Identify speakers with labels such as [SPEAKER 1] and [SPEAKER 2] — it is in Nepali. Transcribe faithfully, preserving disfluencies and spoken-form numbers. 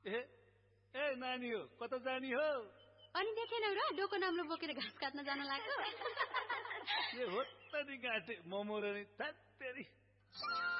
[SPEAKER 1] ए ए नानी हो कता जानी हो
[SPEAKER 2] अनि देखेनौ र डोको नाम्लो बोकेर घाँस काट्न जान लाग्यो
[SPEAKER 1] ए हो त नि गाटे मोमो र नि